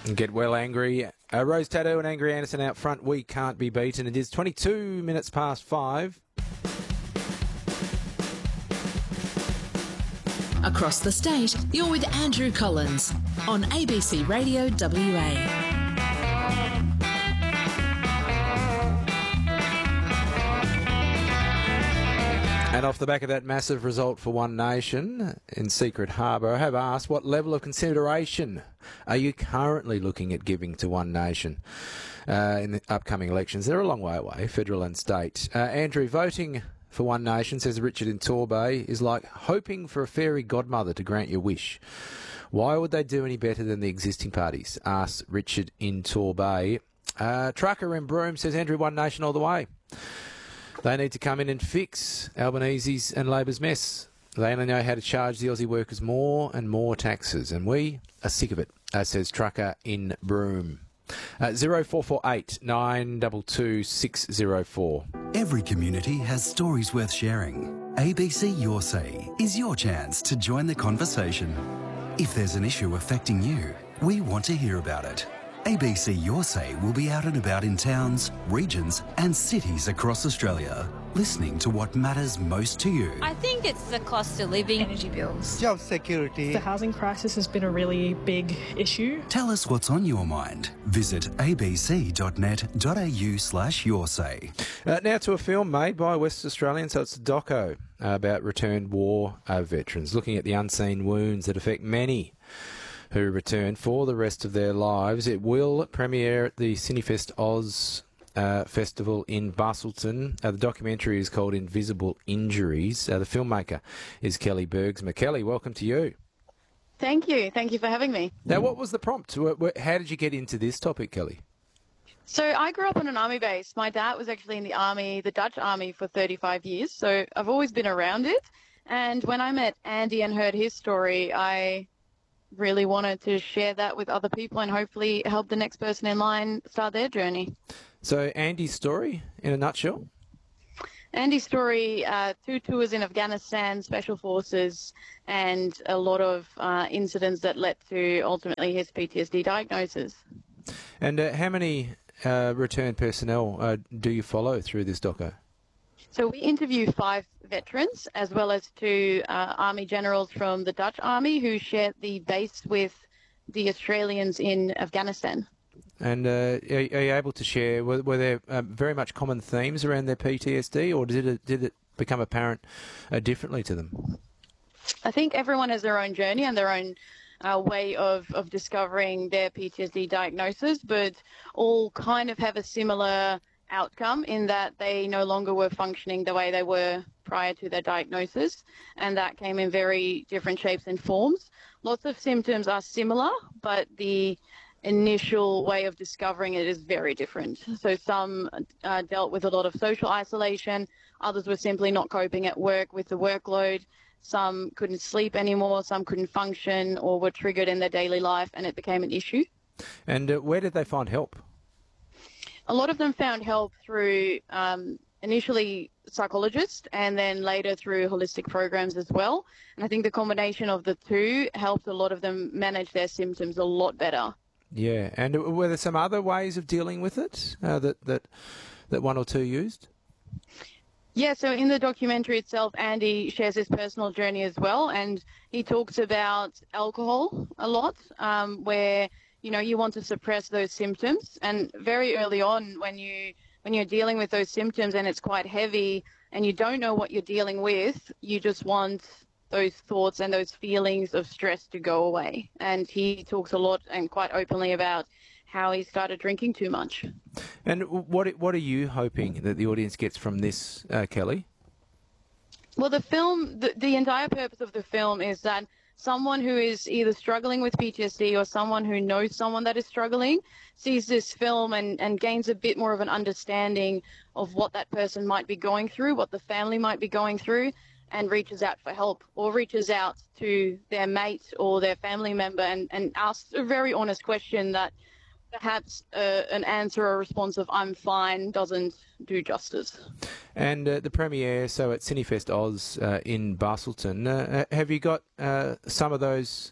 Get well angry. Rose Tattoo and Angry Anderson out front. We can't be beaten. It is 22 minutes past 5. Across the state, you're with Andrew Collins on ABC Radio WA. And off the back of that massive result for One Nation in Secret Harbour, I have asked, what level of consideration are you currently looking at giving to One Nation in the upcoming elections? They're a long way away, federal and state. Andrew, voting for One Nation, says Richard in Torbay, is like hoping for a fairy godmother to grant your wish. Why would they do any better than the existing parties? Asks Richard in Torbay. Trucker in Broome says, Andrew, One Nation all the way. They need to come in and fix Albanese's and Labor's mess. They only know how to charge the Aussie workers more and more taxes, and we are sick of it, says Trucker in Broome. 0448 922 604. Every community has stories worth sharing. ABC Your Say is your chance to join the conversation. If there's an issue affecting you, we want to hear about it. ABC Your Say will be out and about in towns, regions and cities across Australia, listening to what matters most to you. I think it's the cost of living. Energy bills. Job security. The housing crisis has been a really big issue. Tell us what's on your mind. Visit abc.net.au/yoursay. Now to a film made by West Australian, so it's a doco about returned war veterans, looking at the unseen wounds that affect many who return for the rest of their lives. It will premiere at the Cinefest Oz Festival in Bustleton. The documentary is called Invisible Injuries. The filmmaker is Kelly Bergsma. Kelly, welcome to you. Thank you. Thank you for having me. Now, what was the prompt? How did you get into this topic, Kelly? So I grew up on an army base. My dad was actually in the army, the Dutch army, for 35 years. So I've always been around it. And when I met Andy and heard his story, I really wanted to share that with other people and hopefully help the next person in line start their journey. So Andy's story, in a nutshell? Andy's story, 2 tours in Afghanistan, Special Forces, and a lot of incidents that led to ultimately his PTSD diagnosis. And how many returned personnel do you follow through this doco? So we interview 5 veterans as well as 2 Army generals from the Dutch Army who shared the base with the Australians in Afghanistan. And are you able to share, were there very much common themes around their PTSD, or did it become apparent differently to them? I think everyone has their own journey and their own way of discovering their PTSD diagnosis, but all kind of have a similar outcome in that they no longer were functioning the way they were prior to their diagnosis, and that came in very different shapes and forms. Lots of symptoms are similar, but the initial way of discovering it is very different. So some dealt with a lot of social isolation, others were simply not coping at work with the workload, some couldn't sleep anymore, some couldn't function or were triggered in their daily life and it became an issue. And where did they find help? A lot of them found help through initially psychologists and then later through holistic programs as well. And I think the combination of the two helped a lot of them manage their symptoms a lot better. Yeah, and were there some other ways of dealing with it that one or two used? Yeah, so in the documentary itself, Andy shares his personal journey as well, and he talks about alcohol a lot, where you want to suppress those symptoms, and very early on when you're dealing with those symptoms and it's quite heavy and you don't know what you're dealing with, you just want those thoughts and those feelings of stress to go away. And he talks a lot and quite openly about how he started drinking too much. And what are you hoping that the audience gets from this, Kelly? Well, the film, the entire purpose of the film is that someone who is either struggling with PTSD or someone who knows someone that is struggling sees this film and gains a bit more of an understanding of what that person might be going through, what the family might be going through, and reaches out for help or reaches out to their mate or their family member and asks a very honest question that perhaps an answer or response of "I'm fine" doesn't do justice. And the premiere, so at Cinefest Oz in Bustleton, have you got some of those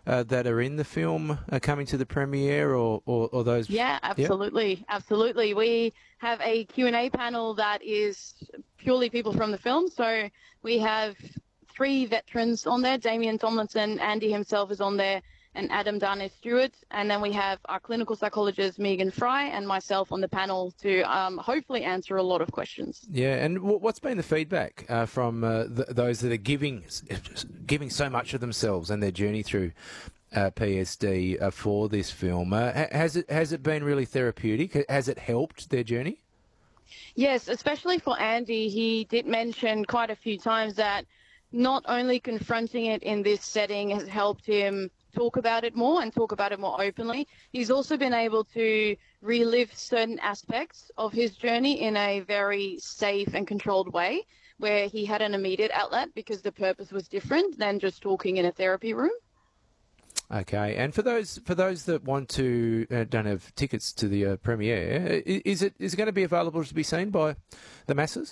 that are in the film coming to the premiere, or those? Yeah, absolutely. Absolutely. We have a Q&A panel that is purely people from the film. So we have 3 veterans on there. Damien Tomlinson, Andy himself is on there, and Adam Darnay-Stewart. And then we have our clinical psychologist, Megan Fry, and myself on the panel to hopefully answer a lot of questions. Yeah, and what's been the feedback from those that are giving so much of themselves and their journey through PSD for this film? Has it been really therapeutic? Has it helped their journey? Yes, especially for Andy. He did mention quite a few times that not only confronting it in this setting has helped him talk about it more and talk about it more openly, he's also been able to relive certain aspects of his journey in a very safe and controlled way, where he had an immediate outlet because the purpose was different than just talking in a therapy room. Okay, and for those that want to don't have tickets to the premiere, is it going to be available to be seen by the masses?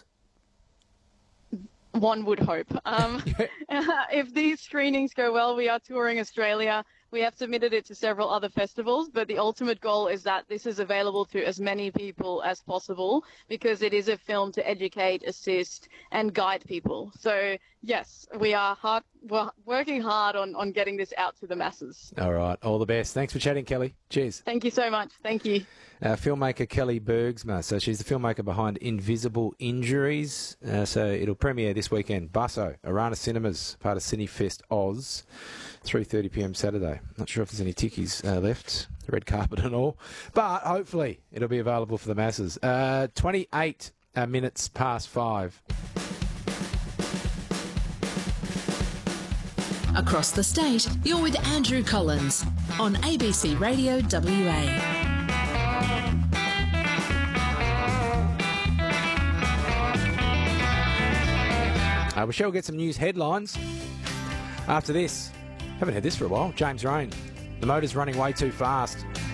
One would hope. If these screenings go well, we are touring Australia. We have submitted it to several other festivals, but the ultimate goal is that this is available to as many people as possible, because it is a film to educate, assist, and guide people. So, yes, we're working hard on getting this out to the masses. All right, all the best. Thanks for chatting, Kelly. Cheers. Thank you so much. Thank you. Filmmaker Kelly Bergsma. So she's the filmmaker behind Invisible Injuries. So it'll premiere this weekend. Busso, Arana Cinemas, part of Cinefest Oz, 3:30 p.m. Saturday. Not sure if there's any tickies left, red carpet and all, but hopefully it'll be available for the masses. 28 minutes past 5. Across the state, you're with Andrew Collins on ABC Radio WA. We shall get some news headlines after this. Haven't had this for a while. James Rain. The motor's running way too fast.